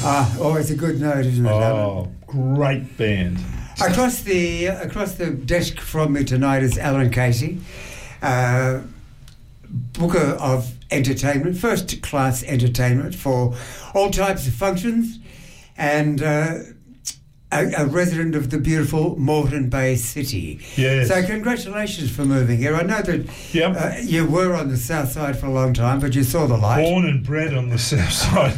Always a good note, isn't it? Oh, great band. Across the desk from me tonight is Alan Casey, booker of entertainment, first-class entertainment for all types of functions, and a resident of the beautiful Moreton Bay City. Yes. So congratulations for moving here. I know that you were on the south side for a long time, but you saw the light. Born and bred on the south side.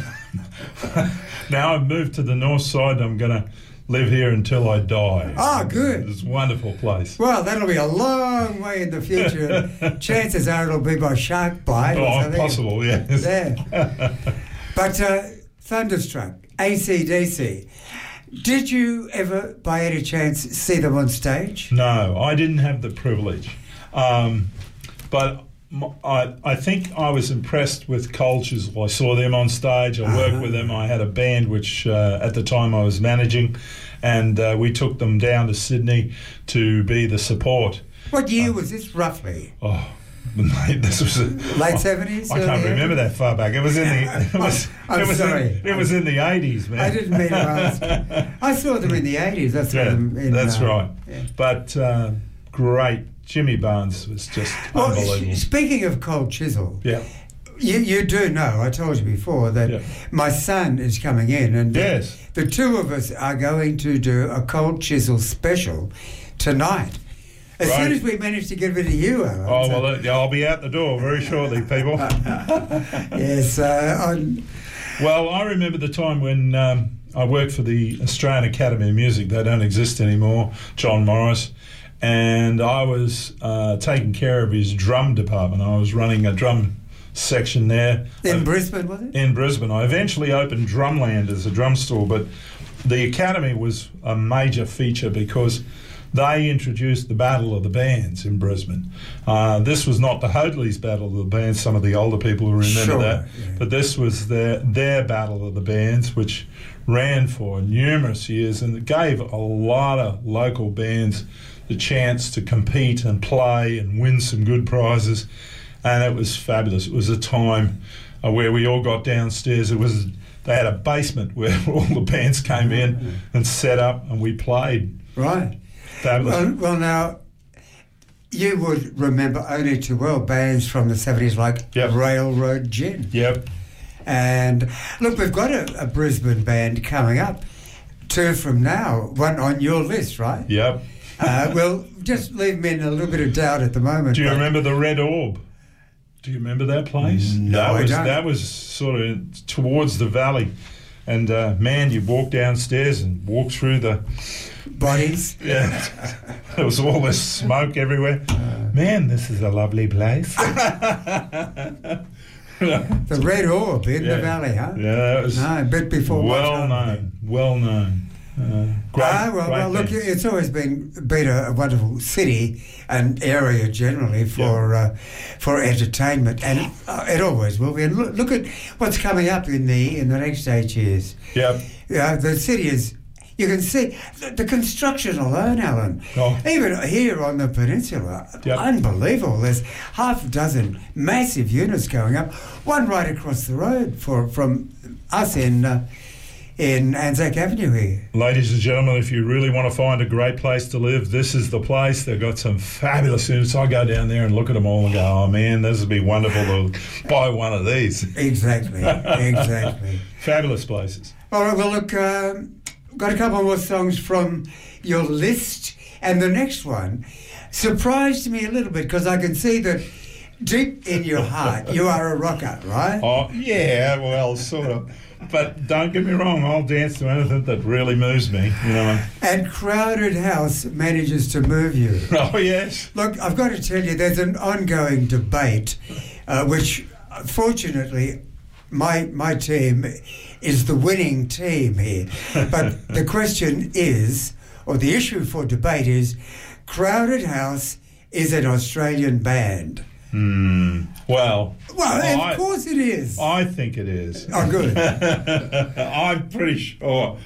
Now I've moved to the north side and I'm going to live here until I die. Oh, good. It's a wonderful place. Well, that'll be a long way in the future. Chances are it'll be by shark bite or something. Possible, yes. There. But Thunderstruck, AC/DC. Did you ever, by any chance, see them on stage? No, I didn't have the privilege. But I think I was impressed with Cold Chisel. I saw them on stage. I worked with them. I had a band which at the time I was managing, and we took them down to Sydney to be the support. What year was this, roughly? Oh, mate, this was late 70s. I can't remember that far back. It was in the. It was in the 80s, man. I didn't mean to ask. I saw them in the 80s. That's right. Yeah. But great. Jimmy Barnes was just unbelievable. Speaking of Cold Chisel, you do know, I told you before, that my son is coming in, and the two of us are going to do a Cold Chisel special tonight. As soon as we manage to get rid of you, Alan. Oh, well, I'll be out the door very shortly, people. Yes. Well, I remember the time when I worked for the Australian Academy of Music. They don't exist anymore, John Morris. And I was taking care of his drum department. I was running a drum section there. In Brisbane, was it? In Brisbane. I eventually opened Drumland as a drum store, but the Academy was a major feature because they introduced the Battle of the Bands in Brisbane. This was not the Hoadley's Battle of the Bands, some of the older people will remember that, but this was their Battle of the Bands, which ran for numerous years, and it gave a lot of local bands the chance to compete and play and win some good prizes, and it was fabulous. It was a time where we all got downstairs. They had a basement where all the bands came in and set up, and we played. Right. Fabulous. Well, now, you would remember only too well bands from the 70s like Railroad Gin. Yep. And look, we've got a Brisbane band coming up, 2 from now, one on your list, right? Yep. Well, just leave me in a little bit of doubt at the moment. Do you remember the Red Orb? Do you remember that place? No, I don't. That was sort of towards the valley. And, man, you walk downstairs and walk through the bodies. Yeah. There was all this smoke everywhere. Man, this is a lovely place. The Red Orb in the valley, huh? Yeah, that was a bit before well known. Great look, it's always been a wonderful city and area generally for entertainment, and it always will be. And look at what's coming up in the next 8 years. Yep. The city is. You can see the construction alone, Alan. Even here on the peninsula, unbelievable. There's half a dozen massive units going up. One right across the road from us in Anzac Avenue here. Ladies and gentlemen, if you really want to find a great place to live, this is the place. They've got some fabulous units. I go down there and look at them all and go, oh man, this would be wonderful to buy one of these. Exactly. Fabulous places. All right, well look, got a couple more songs from your list, and the next one surprised me a little bit because I can see that deep in your heart you are a rocker, right? Oh, yeah, well, sort of. But don't get me wrong, I'll dance to anything that really moves me, you know. And Crowded House manages to move you. Oh, yes. Look, I've got to tell you, there's an ongoing debate, which, fortunately, my team is the winning team here. But the question is, or the issue for debate is, Crowded House is an Australian band. Well, of course it is. I think it is. Oh, good. I'm pretty sure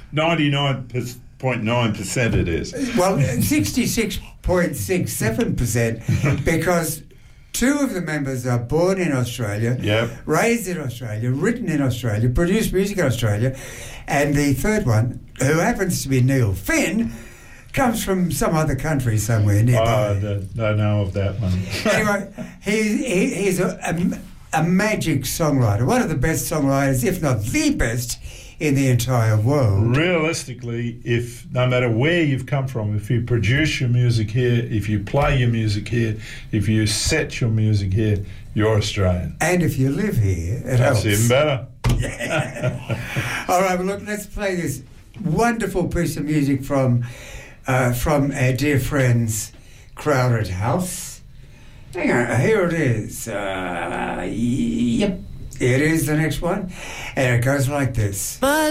99.9% it is. Well, 66.67% because Two of the members are born in Australia, raised in Australia, written in Australia, produced music in Australia, and the third one, who happens to be Neil Finn, comes from some other country somewhere nearby. I don't know of that one. Anyway, he's a magic songwriter, one of the best songwriters, if not the best, in the entire world. Realistically, if no matter where you've come from, if you produce your music here, if you play your music here, if you set your music here, you're Australian. And if you live here, it That's helps. even better. Yeah. All right, well, look, let's play this wonderful piece of music from our dear friends Crowded House. Hang on, here it is. Yep, it is the next one, and it goes like this.